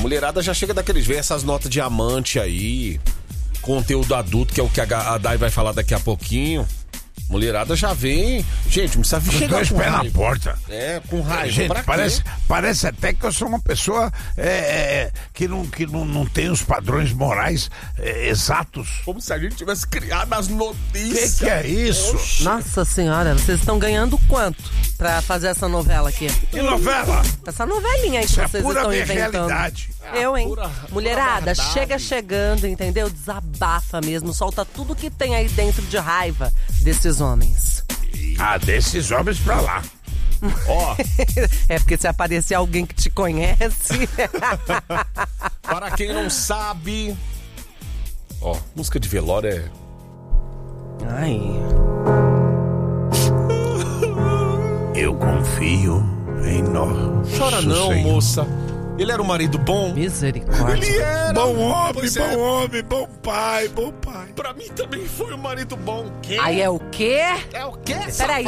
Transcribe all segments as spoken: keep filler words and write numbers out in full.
mulherada já chega daqueles, vê essas notas diamante aí, conteúdo adulto, que é o que a Dai vai falar daqui a pouquinho. Mulherada já vem. Gente, não precisa vir chegar dois com pés raiva. na porta. É, com raiva. Gente, pra parece, quê? parece até que eu sou uma pessoa é, é, que, não, que não, não tem os padrões morais é, exatos. Como se a gente tivesse criado as O notícias. que, que é isso? Oxe. Nossa senhora, vocês estão ganhando quanto pra fazer essa novela aqui? Que novela? Essa novelinha aí que Isso é vocês pura estão minha inventando. realidade. Eu, hein? Pura- pura Mulherada, verdade. chega chegando, entendeu? Desabafa mesmo, solta tudo que tem aí dentro de raiva desses homens. Ah, desses homens pra lá. Ó, É porque se aparecer alguém que te conhece... para quem não sabe... Ó, música de velório é... Ai... Eu confio em nós. Chora não, Senhor. moça. Ele era um marido bom. Misericórdia. Ele era. Bom homem, Pois bom é. homem, bom pai, bom pai. Pra mim também foi um marido bom. Quê? Aí é o quê? É o quê? Peraí,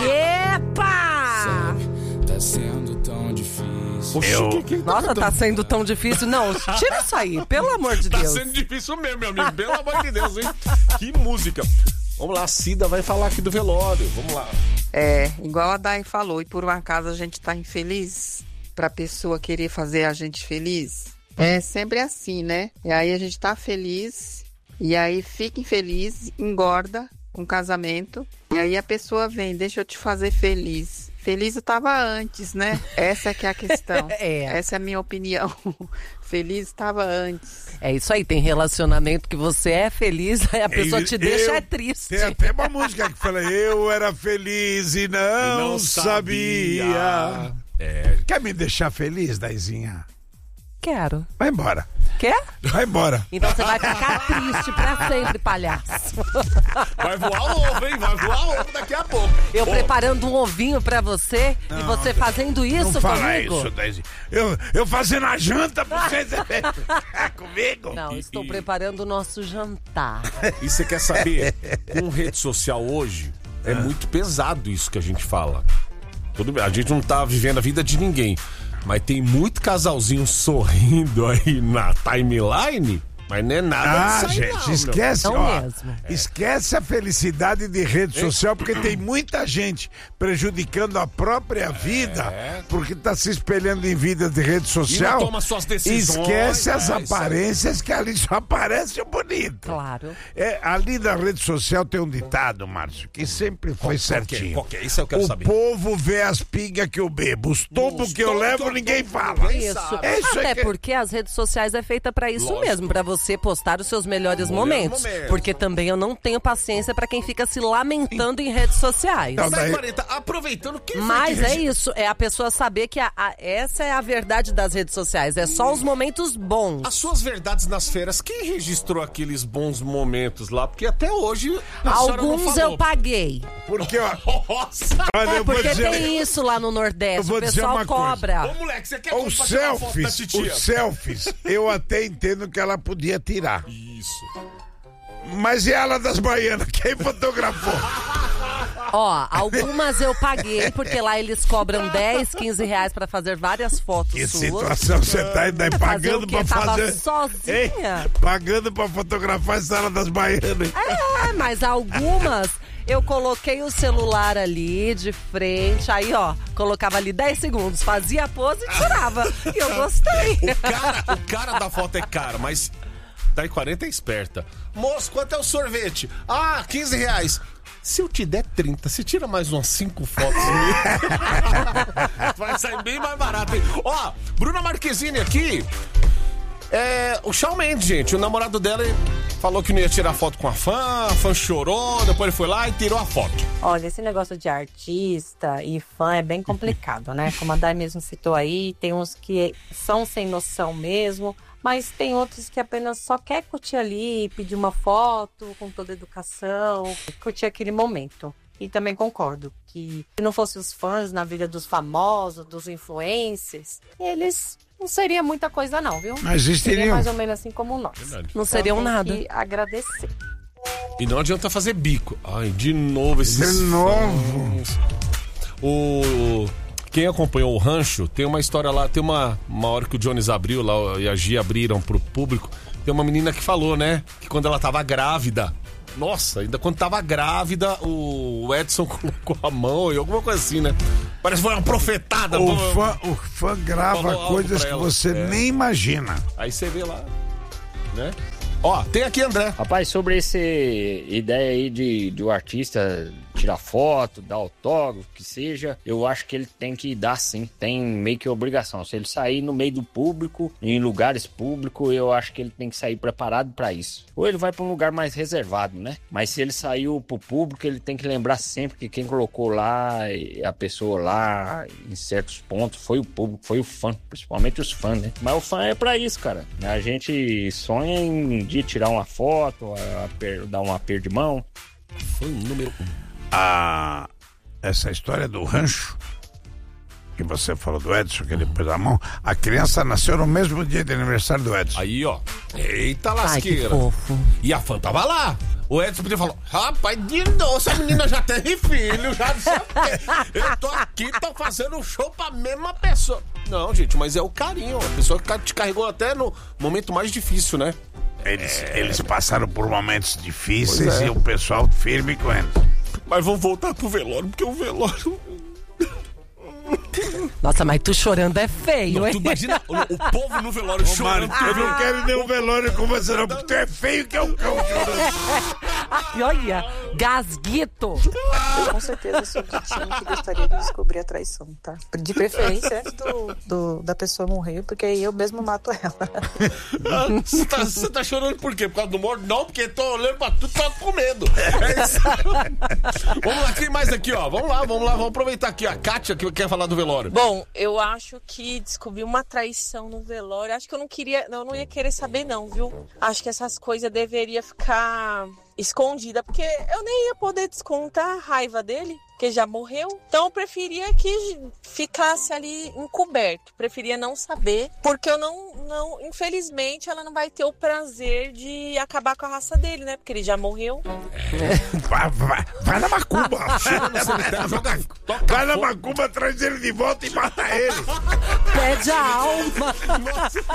epa! Tá sendo tão difícil. Oxi, Eu- que- que Nossa, tá sendo tão difícil. Não, tira isso aí, pelo amor de Tá Deus. sendo difícil mesmo, meu amigo. Pelo amor de Deus, hein? Que música. Vamos lá, a Cida vai falar aqui do velório. Vamos lá. É, igual a Dai falou, e por um acaso a gente tá infeliz pra pessoa querer fazer a gente feliz. É sempre assim, né? E aí a gente tá feliz, e aí fica infeliz, engorda com o casamento, e aí a pessoa vem, deixa eu te fazer feliz. Feliz eu tava antes, né? Essa é que é a questão. É. Essa é a minha opinião. Feliz estava antes. É isso aí, tem relacionamento que você é feliz, aí a pessoa te Eu- deixa eu- é triste. Tem até uma música que fala, eu era feliz e não, Não sabia. sabia. É. Quer me deixar feliz, Daizinha? Quero. Vai embora. Quer? Vai embora. Então você vai ficar triste pra sempre, palhaço. Vai voar ovo, hein? Vai voar ovo daqui a pouco. Eu Ô, preparando um ovinho pra você e você fazendo isso Não fala comigo. isso, Daizinha. Eu, eu fazendo a janta pra você ficar comigo. Não, E- estou e- preparando o nosso jantar. E você quer saber? Com rede social hoje, é muito pesado isso que a gente fala. Tudo bem, a gente não tá vivendo a vida de ninguém. Mas tem muito casalzinho sorrindo aí na timeline, mas não é nada Ah, disso aí, gente, não, meu. esquece, Não ó, mesmo. esquece a felicidade de rede social, porque tem muita gente prejudicando a própria vida, porque tá se espelhando em vida de rede social. toma suas decisões, Esquece as é, isso aí. aparências, que ali só aparece o bonito. Claro. É, ali na rede social tem um ditado, Márcio, que sempre foi Qual que é? certinho. Qual que é? Isso eu quero O saber. povo vê as pingas que eu bebo, os tombos Os que eu tombos levo, que eu ninguém tomo, fala. ninguém Isso. sabe. É isso Até que- porque as redes sociais é feita pra isso Lógico. mesmo, pra você postar os seus melhores momentos. momentos. Porque também eu não tenho paciência pra quem fica se lamentando em redes sociais. Não, Daí, daí- quarenta, aproveitando, quem foi Mas que é regi- isso, é a pessoa saber que a- a- essa é a verdade das redes sociais, é só os momentos bons. As suas verdades nas feiras, quem registrou aqueles bons momentos lá? Porque até hoje a senhora não Alguns falou. eu paguei. Porque, ó, Nossa! olha, É eu vou porque dizer... tem isso lá no Eu Nordeste, vou o dizer pessoal uma coisa. cobra. Ô, moleque, você quer Os compartilhar uma foto da selfies, titia? os selfies, eu até entendo que ela podia tirar. Isso. Mas e ela das baianas? Quem fotografou? Ó, algumas eu paguei, porque lá eles cobram dez, quinze reais pra fazer várias fotos Que suas. situação você tá ainda aí Fazer pagando o quê? pra Tava fazer... sozinha. Hein? Pagando pra fotografar a sala das baianas. É, mas algumas eu coloquei o celular ali de frente, aí ó, colocava ali dez segundos, fazia a pose e tirava. E eu gostei. O cara, o cara da foto é caro, mas daí quarenta é esperta. Moço, quanto é o sorvete? Ah, quinze reais. Se eu te der trinta, você tira mais umas cinco fotos. Vai sair bem mais barato, hein? Ó, Bruna Marquezine aqui. É, o Shawn Mendes, gente, o namorado dela ele falou que não ia tirar foto com a fã, a fã chorou, depois ele foi lá e tirou a foto. Olha, esse negócio de artista e fã é bem complicado, né? Como a Dai mesmo citou aí, tem uns que são sem noção mesmo, mas tem outros que apenas só quer curtir ali, pedir uma foto com toda a educação, curtir aquele momento. E também concordo que se não fossem os fãs na vida dos famosos, dos influencers, eles não seria muita coisa não, viu? Mas Seria existiriam. mais ou menos assim como nós. Verdade. Não Então, seriam tem nada. que agradecer. E não adianta fazer bico. Ai, de novo esses De novo. fãs. O... quem acompanhou o Rancho, tem uma história lá, tem uma, uma hora que o Jones abriu lá e a Gia abriram pro público, tem uma menina que falou, né, que quando ela tava grávida, nossa, ainda quando tava grávida, o Edson colocou a mão e alguma coisa assim, né? Parece que foi uma profetada. O fã, o fã grava coisas que você é. nem imagina. Aí você vê lá, né? Ó, tem aqui, André. Rapaz, sobre essa ideia aí de, de o artista tirar foto, dar autógrafo, que seja, eu acho que ele tem que dar sim, tem meio que obrigação. Se ele sair no meio do público, em lugares públicos, eu acho que ele tem que sair preparado pra isso. Ou ele vai pra um lugar mais reservado, né? Mas se ele saiu pro público, ele tem que lembrar sempre que quem colocou lá, a pessoa lá, em certos pontos, foi o público, foi o fã, principalmente os fãs, né? Mas o fã é pra isso, cara. A gente sonha em um dia tirar uma foto, a, a, dar um aperto de mão. Foi o número um. Ah, essa história do rancho que você falou do Edson, que ele pôs a mão, a criança nasceu no mesmo dia de aniversário do Edson. Aí, ó, eita lasqueira. Ai, que fofo. E a fã tava lá. O Edson podia falar, rapaz, de novo, essa menina já teve filho, já não sei o quê. Eu tô aqui, tô fazendo um show pra mesma pessoa. Não, gente, mas é o carinho, a pessoa que te carregou até no momento mais difícil, né? Eles, é... eles passaram por momentos difíceis é. e o pessoal firme com eles. Mas vamos voltar pro velório, porque o velório... Nossa, mas tu chorando é feio, não, hein? Tu imagina o, o povo no velório Ô, chorando. Mari, eu não quero nenhum velório com você não, porque tu é feio que é um cão chorando. Olha, gasguito. Eu com certeza sou do time que gostaria de descobrir a traição, tá? De preferência antes do, do, da pessoa morrer, porque aí eu mesmo mato ela. Você tá, você tá chorando por quê? Por causa do morto? Não, porque tô olhando pra tu, tô com medo. É isso. Vamos lá, quem mais aqui, ó? Vamos lá, vamos lá, vamos aproveitar aqui. A Kátia que quer falar do velório. Bom, eu acho que descobrir uma traição no velório, acho que eu não queria, eu não ia querer saber não, viu? Acho que essas coisas deveriam ficar escondida, porque eu nem ia poder descontar a raiva dele, que já morreu. Então eu preferia que ficasse ali encoberto, preferia não saber, porque eu não, não, infelizmente ela não vai ter o prazer de acabar com a raça dele, né? Porque ele já morreu. É. Vai, vai, vai na macumba. Joga, vai na macumba, traz ele de volta e mata ele. Pede a alma. Nossa.